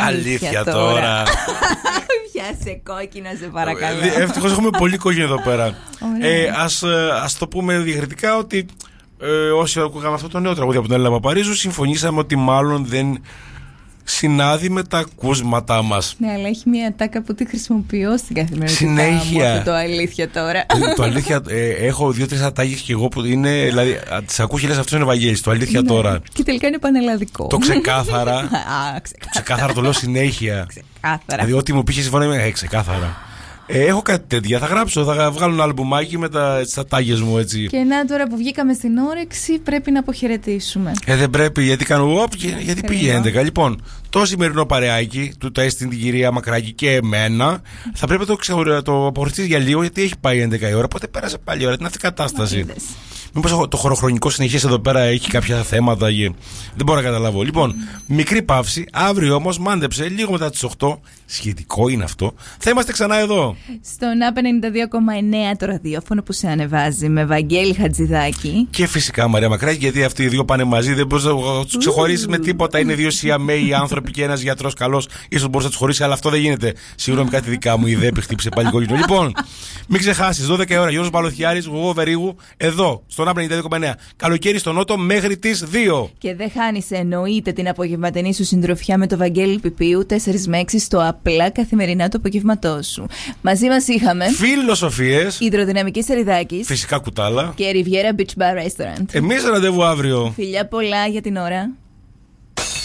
Αλήθεια τώρα. Πιάσε κόκκινα, σε παρακαλώ. Ευτυχώς έχουμε πολύ κόκκινο εδώ πέρα. Ας το πούμε διακριτικά ότι όσοι ακούγαμε αυτό το νέο τραγούδι από την Έλληνα Παπαρίζου, συμφωνήσαμε ότι μάλλον δεν συνάδει με τα ακούσματά μας. Ναι, αλλά έχει μια τάκα που τη χρησιμοποιώ στην καθημερινότητά συνέχεια. μου. Αυτό το αλήθεια τώρα. Το αλήθεια, έχω 2-3 ατάγες και εγώ που είναι. Δηλαδή, τις ακούω και λες αυτό είναι Βαγγέλης. Το αλήθεια Ναι. τώρα. Και τελικά είναι πανελλαδικό. Το ξεκάθαρα. Ξεκάθαρα Το λέω συνέχεια. Ξεκάθαρα. Δηλαδή, ό,τι μου πήγε συμφωνία με. Ξεκάθαρα. Έχω κάτι τέτοια. Θα γράψω, θα βγάλω ένα αλμπουμάκι με τα τάγες μου έτσι. Και να τώρα που βγήκαμε στην όρεξη, πρέπει να αποχαιρετήσουμε. Δεν πρέπει, γιατί κάνω γιατί πήγε 11. Λοιπόν, το σημερινό παρεάκι του τεστ, την κυρία Μακράκη και εμένα, θα πρέπει να το αποχωρηστείς για λίγο, γιατί έχει πάει 11 η ώρα. Οπότε πέρασε πάλι η ώρα. Είναι αυτή η κατάσταση. Μήπως το χωροχρονικό συνεχές εδώ πέρα έχει κάποια θέματα δεν μπορώ να καταλάβω. Λοιπόν, μικρή παύση. Αύριο όμως μάντεψε λίγο μετά τις 8. Σχετικό είναι αυτό. Θα είμαστε ξανά εδώ. Στον ΑΠ 92,9 το ραδιόφωνο που σε ανεβάζει με Βαγγέλη Χατζηδάκη. Και φυσικά Μαρία Μακράκη, γιατί αυτοί οι δύο πάνε μαζί. Δεν μπορείς να τους ξεχωρίσεις με τίποτα. Είναι δύο Σιαμαίοι άνθρωποι και ένας γιατρός καλός. Ίσως μπορείς να τους χωρίσεις, αλλά αυτό δεν γίνεται. Σίγουρα με κάτι δικά μου ιδέα που χτύπησε πάλι κόκκινο. Λοιπόν, μην ξεχάσεις, 12 η ώρα Γιώργος Μπαλοθιάρης, εγώ Βερίγου, εδώ, στον ΑΠ 92,9. Καλοκαίρι στο Νότο μέχρι τις 2. Και δεν χάνεις εννοείται την απογευματινή σου συντροφιά με το Βαγγέλη Πιπίου 4 με 6 στο απλά καθημερινά του απογευματό σου. Μαζί μας είχαμε Φιλοσοφίες, Υδροδυναμική Σεριδάκης, φυσικά Κουτάλα και Riviera Beach Bar Restaurant. Εμείς ραντεβού αύριο. Φιλιά πολλά για την ώρα.